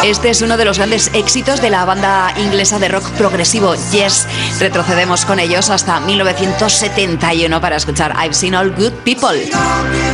Este es uno de los grandes éxitos de la banda inglesa de rock progresivo Yes. Retrocedemos con ellos hasta 1971 para escuchar I've Seen All Good People.